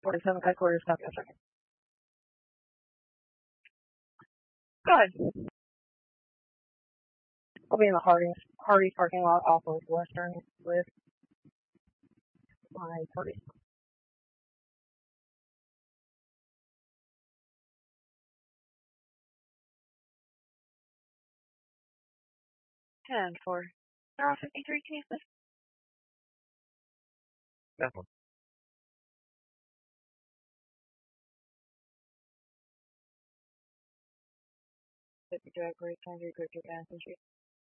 47 headquarters, copy. A second. Go ahead. I'll be in the Hardee's parking lot off of Western with my party. And for 53, can you please? That one. Drag break, 100, good, good,